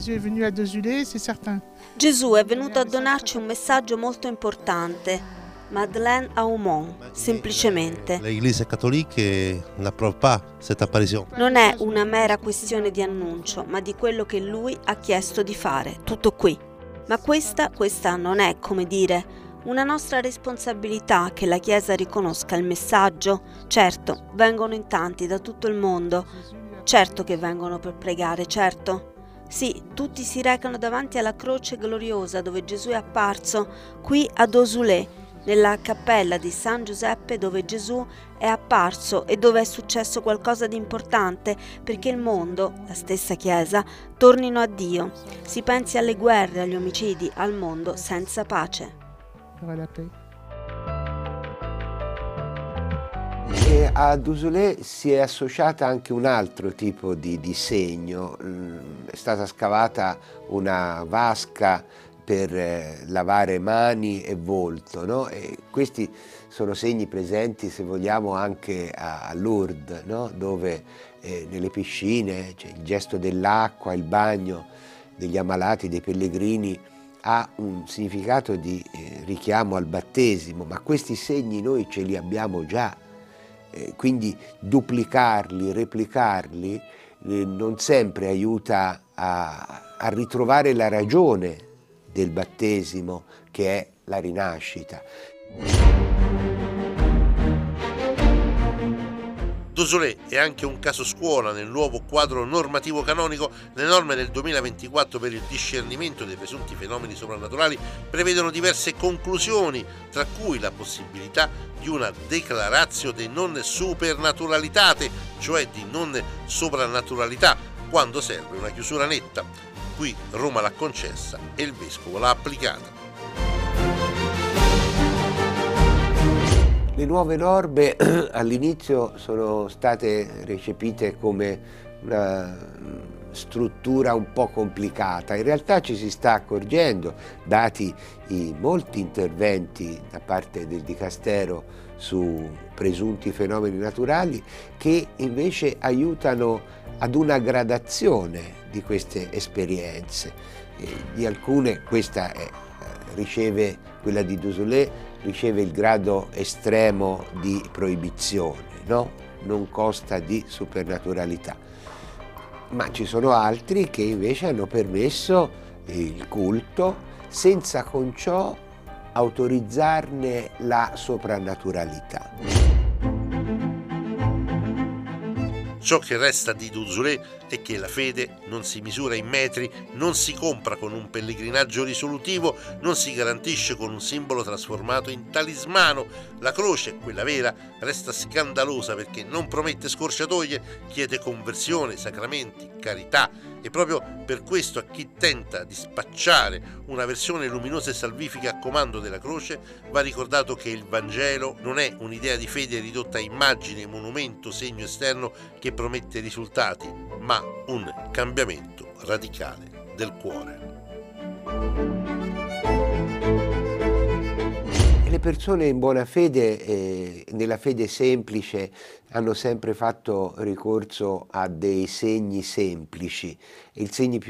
Gesù è venuto a donarci un messaggio molto importante. Madeleine Aumont, semplicemente. L'Église catholique n'approve pas cette apparition. Non è una mera questione di annuncio, ma di quello che lui ha chiesto di fare, tutto qui. Ma questa non è, come dire, una nostra responsabilità che la Chiesa riconosca il messaggio. Certo, vengono in tanti da tutto il mondo, certo che vengono per pregare, certo. Sì, tutti si recano davanti alla croce gloriosa dove Gesù è apparso, qui ad Osulé, nella cappella di San Giuseppe dove Gesù è apparso e dove è successo qualcosa di importante perché il mondo, la stessa Chiesa, tornino a Dio. Si pensi alle guerre, agli omicidi, al mondo senza pace. E ad Osulé si è associata anche un altro tipo di segno. È stata scavata una vasca per lavare mani e volto, no? E questi sono segni presenti, se vogliamo, anche a Lourdes, no? Dove nelle piscine c'è il gesto dell'acqua, il bagno degli ammalati, dei pellegrini, ha un significato di richiamo al battesimo, ma questi segni noi ce li abbiamo già, quindi duplicarli, replicarli non sempre aiuta a ritrovare la ragione del battesimo, che è la rinascita. Osulé è anche un caso scuola nel nuovo quadro normativo canonico. Le norme del 2024 per il discernimento dei presunti fenomeni soprannaturali prevedono diverse conclusioni, tra cui la possibilità di una declaratio de non supernaturalitate, cioè di non soprannaturalità, quando serve una chiusura netta. Qui Roma l'ha concessa e il Vescovo l'ha applicata. Le nuove norme all'inizio sono state recepite come una struttura un po' complicata. In realtà ci si sta accorgendo, dati i molti interventi da parte del Dicastero su presunti fenomeni naturali, che invece aiutano ad una gradazione di queste esperienze. Di alcune questa quella di Osulé riceve il grado estremo di proibizione, no? Non consta di supernaturalità. Ma ci sono altri che invece hanno permesso il culto senza con ciò autorizzarne la soprannaturalità. Ciò che resta di Osulé è che la fede non si misura in metri, non si compra con un pellegrinaggio risolutivo, non si garantisce con un simbolo trasformato in talismano. La croce, quella vera, resta scandalosa perché non promette scorciatoie, chiede conversione, sacramenti, carità, e proprio per questo a chi tenta di spacciare una versione luminosa e salvifica a comando della croce va ricordato che il Vangelo non è un'idea di fede ridotta a immagine, monumento, segno esterno che promette risultati, ma un cambiamento radicale del cuore. Le persone in buona fede, nella fede semplice, hanno sempre fatto ricorso a dei segni semplici. Il segno più